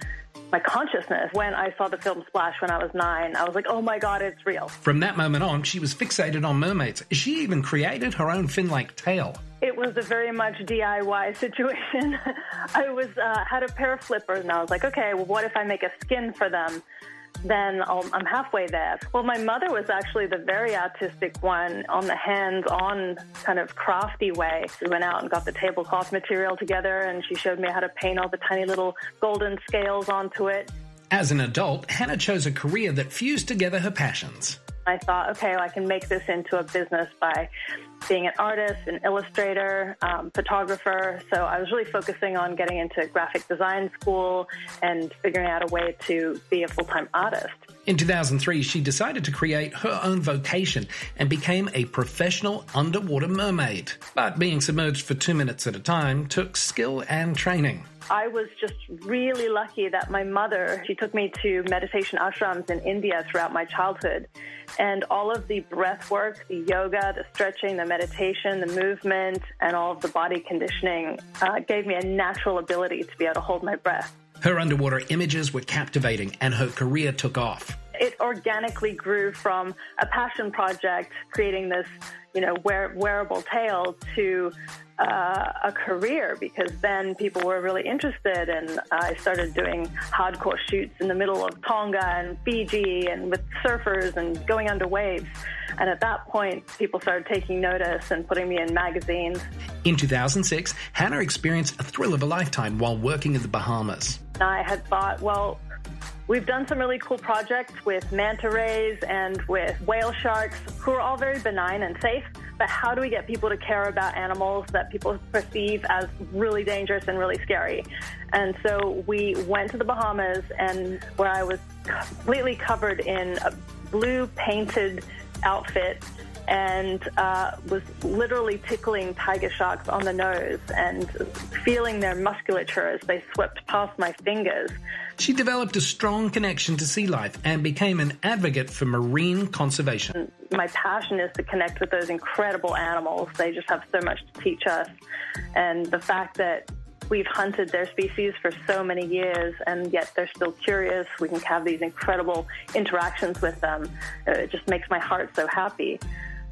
my consciousness. When I saw the film Splash when I was nine, I was like, oh my God, it's real. From that moment on, she was fixated on mermaids. She even created her own fin-like tail. It was a very much D I Y situation. I was uh, had a pair of flippers, and I was like, okay, well, what if I make a skin for them? Then I'll, I'm halfway there. Well, my mother was actually the very artistic one on the hands-on kind of crafty way. We went out and got the tablecloth material together, and she showed me how to paint all the tiny little golden scales onto it. As an adult, Hannah chose a career that fused together her passions. I thought, okay, well, I can make this into a business by being an artist, an illustrator, um, photographer. So I was really focusing on getting into graphic design school and figuring out a way to be a full-time artist. In two thousand three, she decided to create her own vocation and became a professional underwater mermaid. But being submerged for two minutes at a time took skill and training. I was just really lucky that my mother, she took me to meditation ashrams in India throughout my childhood. And all of the breath work, the yoga, the stretching, the meditation, the movement, and all of the body conditioning uh, gave me a natural ability to be able to hold my breath. Her underwater images were captivating, and her career took off. It organically grew from a passion project, creating this, you know, wear, wearable tail, to uh, a career, because then people were really interested, and I started doing hardcore shoots in the middle of Tonga and Fiji and with surfers and going under waves. And at that point, people started taking notice and putting me in magazines. In two thousand six, Hannah experienced a thrill of a lifetime while working in the Bahamas. I had thought, well, we've done some really cool projects with manta rays and with whale sharks, who are all very benign and safe. But how do we get people to care about animals that people perceive as really dangerous and really scary? And so we went to the Bahamas, and where I was completely covered in a blue painted outfit and uh, was literally tickling tiger sharks on the nose and feeling their musculature as they swept past my fingers. She developed a strong connection to sea life and became an advocate for marine conservation. My passion is to connect with those incredible animals. They just have so much to teach us. And the fact that we've hunted their species for so many years, and yet they're still curious, we can have these incredible interactions with them. It just makes my heart so happy.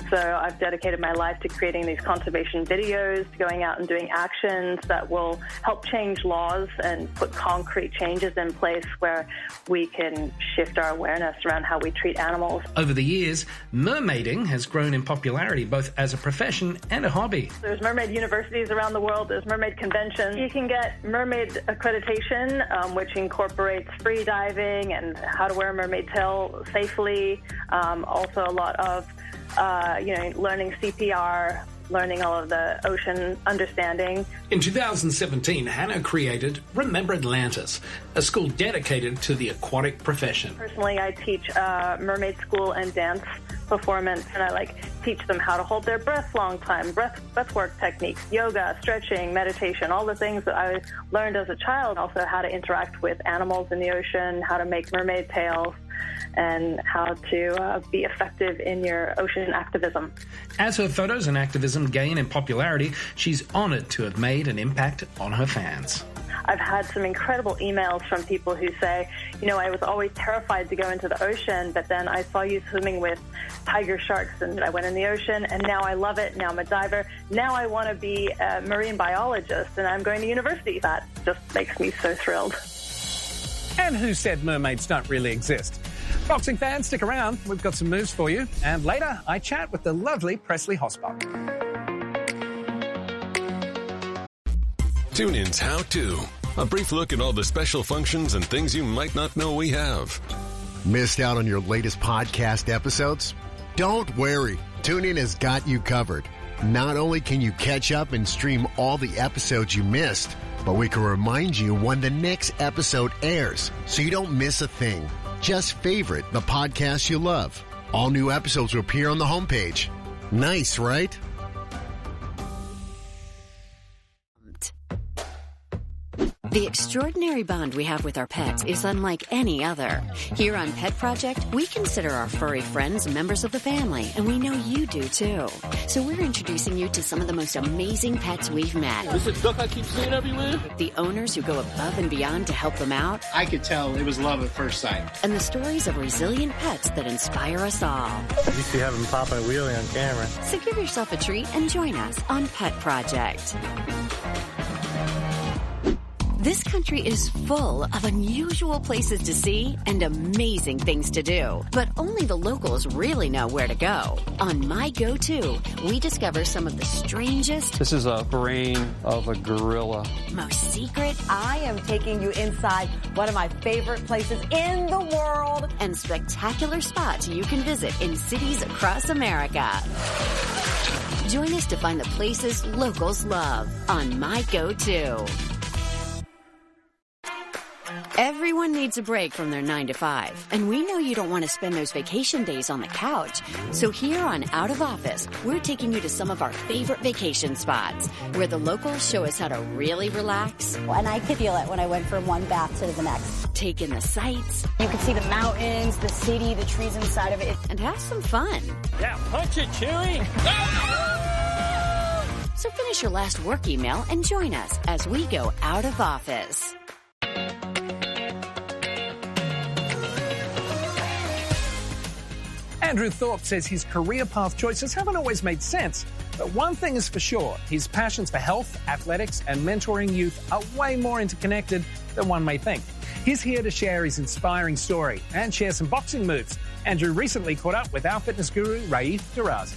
So I've dedicated my life to creating these conservation videos, to going out and doing actions that will help change laws and put concrete changes in place where we can shift our awareness around how we treat animals. Over the years, mermaiding has grown in popularity both as a profession and a hobby. There's mermaid universities around the world. There's mermaid conventions. You can get mermaid accreditation, um, which incorporates free diving and how to wear a mermaid tail safely. Um, also a lot of Uh, you know, learning C P R, learning all of the ocean understanding. In two thousand seventeen, Hannah created Remember Atlantis, a school dedicated to the aquatic profession. Personally, I teach uh, mermaid school and dance performance, and I like teach them how to hold their breath long time, breath breathwork techniques, yoga, stretching, meditation, all the things that I learned as a child. Also, how to interact with animals in the ocean, how to make mermaid tails, and how to uh, be effective in your ocean activism. As her photos and activism gain in popularity, she's honored to have made an impact on her fans. I've had some incredible emails from people who say, you know, I was always terrified to go into the ocean, but then I saw you swimming with tiger sharks and I went in the ocean and now I love it. Now I'm a diver. Now I want to be a marine biologist and I'm going to university. That just makes me so thrilled. And who said mermaids don't really exist? Boxing fans, stick around. We've got some moves for you. And later, I chat with the lovely Presley Hossbach. Tune in's How To. A brief look at all the special functions and things you might not know we have. Missed out on your latest podcast episodes? Don't worry. TuneIn has got you covered. Not only can you catch up and stream all the episodes you missed, but we can remind you when the next episode airs so you don't miss a thing. Just favorite the podcast you love. All new episodes will appear on the homepage. Nice, right? The extraordinary bond we have with our pets is unlike any other. Here on Pet Project, we consider our furry friends members of the family, and we know you do too. So we're introducing you to some of the most amazing pets we've met. This is duck I keep seeing everywhere. The owners who go above and beyond to help them out. I could tell it was love at first sight. And the stories of resilient pets that inspire us all. At least you have him popping a wheelie on camera. So give yourself a treat and join us on Pet Project. This country is full of unusual places to see and amazing things to do. But only the locals really know where to go. On My Go-To, we discover some of the strangest... This is a brain of a gorilla. ...most secret... I am taking you inside one of my favorite places in the world. ...and spectacular spots you can visit in cities across America. Join us to find the places locals love on My Go-To. Everyone needs a break from their nine to five, and we know you don't want to spend those vacation days on the couch. So here on Out of Office, we're taking you to some of our favorite vacation spots where the locals show us how to really relax. And I could feel it when I went from one bath to the next. Take in the sights. You can see the mountains, the city, the trees inside of it. And have some fun. Yeah, punch it, Chewie! So finish your last work email and join us as we go Out of Office. Andrew Thorpe says his career path choices haven't always made sense. But one thing is for sure, his passions for health, athletics, and mentoring youth are way more interconnected than one may think. He's here to share his inspiring story and share some boxing moves. Andrew recently caught up with our fitness guru, Raif Darazi.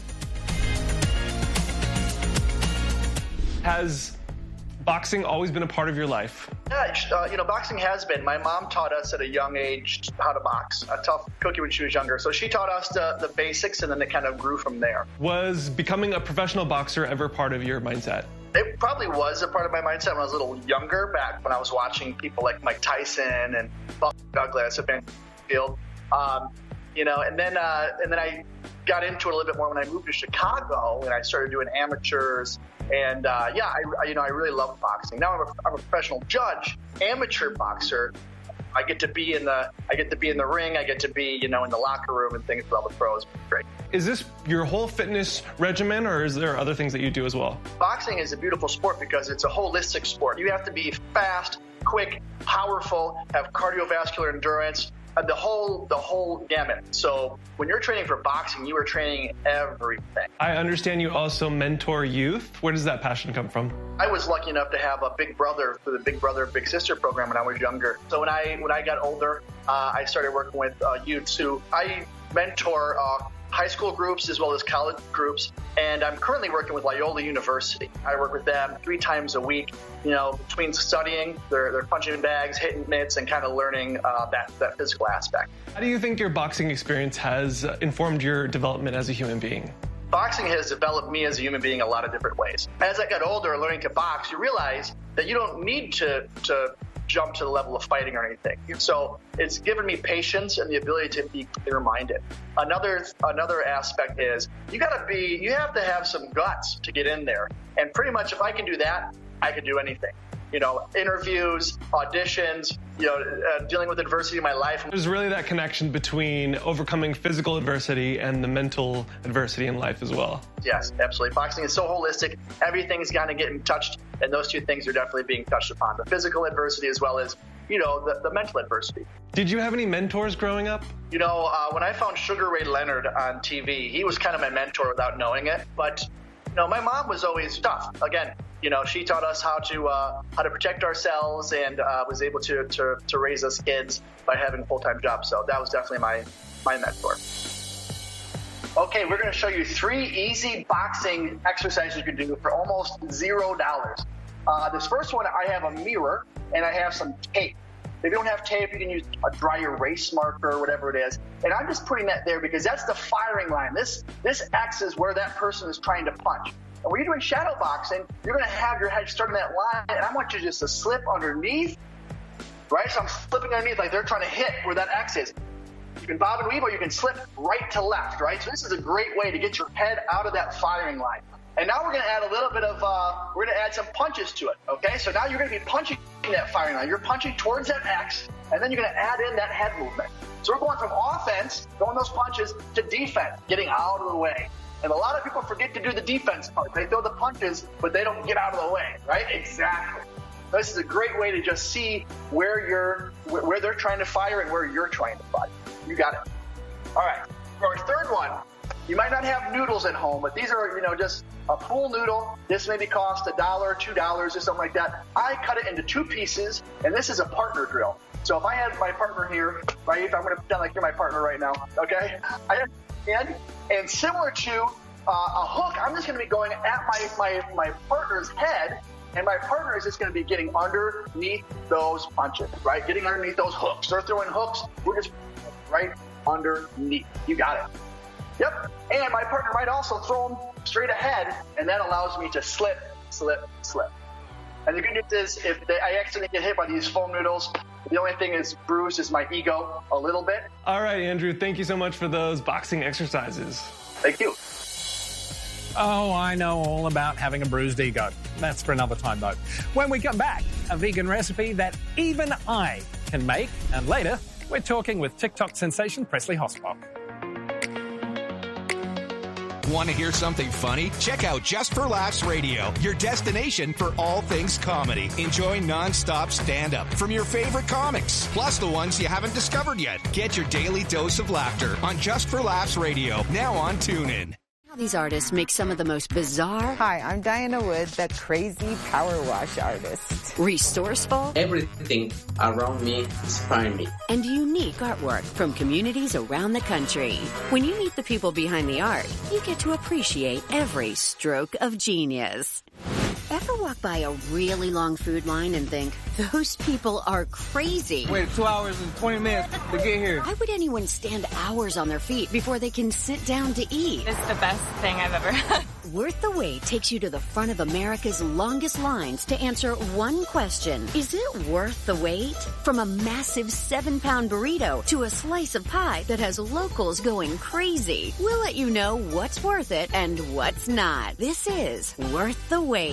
Has boxing always been a part of your life? Yeah, uh, you know, boxing has been. My mom taught us at a young age how to box. A tough cookie when she was younger. So she taught us the, the basics, and then it kind of grew from there. Was becoming a professional boxer ever part of your mindset? It probably was a part of my mindset when I was a little younger, back when I was watching people like Mike Tyson and Buck Douglas at Banfield. Um, you know, and then uh, and then I got into it a little bit more when I moved to Chicago, and I started doing amateurs. And uh, yeah, I, I, you know, I really love boxing. Now I'm a, I'm a professional judge, amateur boxer. I get to be in the, I get to be in the ring. I get to be, you know, in the locker room and things with all the pros. Great. Is this your whole fitness regimen, or is there other things that you do as well? Boxing is a beautiful sport because it's a holistic sport. You have to be fast, quick, powerful, have cardiovascular endurance. uh, the whole the whole gamut. So when you're training for boxing, you are training everything. I understand you also mentor youth. Where does that passion come from? I was lucky enough to have a big brother for the Big Brother Big Sister program when I was younger. So when I when I got older, uh, I started working with uh, youths who I mentor uh, high school groups as well as college groups, and I'm currently working with Loyola University. I work with them three times a week, you know, between studying, they're, they're punching bags, hitting mitts, and kind of learning uh, that, that physical aspect. How do you think your boxing experience has informed your development as a human being? Boxing has developed me as a human being a lot of different ways. As I got older, learning to box, you realize that you don't need to, to jump to the level of fighting or anything. So it's given me patience and the ability to be clear-minded. Another another aspect is you gotta be, you have to have some guts to get in there. And pretty much if I can do that, I can do anything. You know, interviews, auditions, you know, uh, dealing with adversity in my life. There's really that connection between overcoming physical adversity and the mental adversity in life as well. Yes, absolutely. Boxing is so holistic. Everything's got to get touched, and those two things are definitely being touched upon. The physical adversity as well as, you know, the, the mental adversity. Did you have any mentors growing up? You know, uh, when I found Sugar Ray Leonard on T V, he was kind of my mentor without knowing it. But, you know, my mom was always tough. Again, you know, she taught us how to uh, how to protect ourselves and uh, was able to, to to raise us kids by having full-time jobs. So that was definitely my, my mentor. Okay, we're going to show you three easy boxing exercises you can do for almost zero dollars. Uh, this first one, I have a mirror and I have some tape. If you don't have tape, you can use a dry erase marker or whatever it is. And I'm just putting that there because that's the firing line. This this X is where that person is trying to punch. And when you're doing shadow boxing, you're going to have your head starting that line, and I want you just to slip underneath, right? So I'm slipping underneath like they're trying to hit where that X is. You can bob and weave, or you can slip right to left, right? So this is a great way to get your head out of that firing line. And now we're going to add a little bit of, uh, we're going to add some punches to it, okay? So now you're going to be punching that firing line. You're punching towards that X, and then you're going to add in that head movement. So we're going from offense, throwing those punches, to defense, getting out of the way. And a lot of people forget to do the defense part. They throw the punches, but they don't get out of the way, right? Exactly. This is a great way to just see where you're, where they're trying to fire and where you're trying to fire. You got it. All right. For our third one, you might not have noodles at home, but these are, you know, just a pool noodle. This maybe cost a dollar, two dollars, or something like that. I cut it into two pieces, and this is a partner drill. So if I had my partner here, right, I'm going to pretend like you're my partner right now, okay? I have and, and similar to uh, a hook, I'm just going to be going at my, my, my partner's head, and my partner is just going to be getting underneath those punches, right? Getting underneath those hooks. They're throwing hooks. We're just right underneath. You got it. Yep. And my partner might also throw them straight ahead, and that allows me to slip, slip, slip. And the good news is if they, I accidentally get hit by these foam noodles, the only thing is bruised is my ego a little bit. All right, Andrew, thank you so much for those boxing exercises. Thank you. Oh, I know all about having a bruised ego. That's for another time, though. When we come back, a vegan recipe that even I can make. And later, we're talking with TikTok sensation Presley Hossbach. Want to hear something funny? Check out Just for Laughs Radio, your destination for all things comedy. Enjoy non-stop stand-up from your favorite comics, plus the ones you haven't discovered yet. Get your daily dose of laughter on Just for Laughs Radio, now on TuneIn. These artists make some of the most bizarre... Hi, I'm Diana Wood, the crazy power wash artist. Resourceful... Everything around me inspires me. And unique artwork from communities around the country. When you meet the people behind the art, you get to appreciate every stroke of genius. Ever walk by a really long food line and think, those people are crazy? Wait two hours and twenty minutes to get here. Why would anyone stand hours on their feet before they can sit down to eat? It's the best thing I've ever had. Worth the Wait takes you to the front of America's longest lines to answer one question. Is it worth the wait? From a massive seven-pound burrito to a slice of pie that has locals going crazy. We'll let you know what's worth it and what's not. This is Worth the Wait.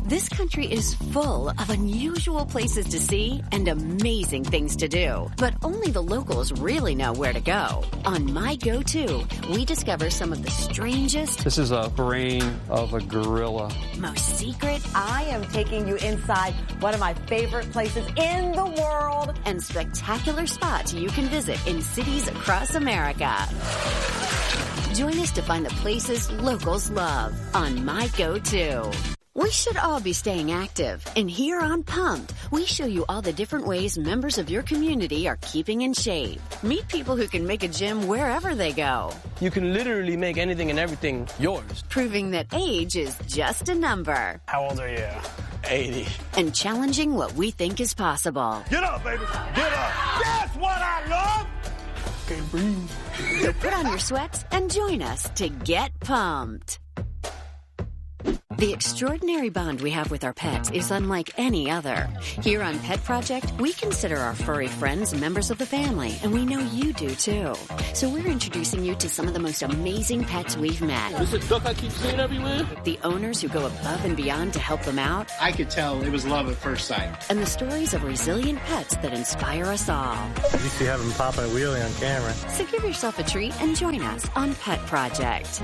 This country is full of unusual places to see and amazing things to do. But only the locals really know where to go. On My Go-To, we discover some of the strangest... This is a brain of a gorilla. ...most secret... I am taking you inside one of my favorite places in the world. ...and spectacular spots you can visit in cities across America. Join us to find the places locals love on My Go-To. We should all be staying active, and here on Pumped, we show you all the different ways members of your community are keeping in shape. Meet people who can make a gym wherever they go. You can literally make anything and everything yours. Proving that age is just a number. How old are you? eighty. And challenging what we think is possible. Get up, baby. Get up. That's what I love. Can't breathe. So put on your sweats and join us to get pumped. The extraordinary bond we have with our pets is unlike any other. Here on Pet Project, we consider our furry friends members of the family, and we know you do too. So we're introducing you to some of the most amazing pets we've met. This is a duck I keep seeing everywhere. The owners who go above and beyond to help them out. I could tell it was love at first sight. And the stories of resilient pets that inspire us all. You see having Papa a wheelie on camera. So give yourself a treat and join us on Pet Project.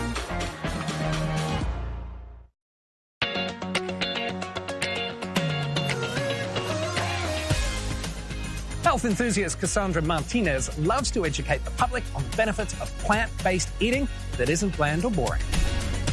Health enthusiast Cassandra Martinez loves to educate the public on the benefits of plant-based eating that isn't bland or boring.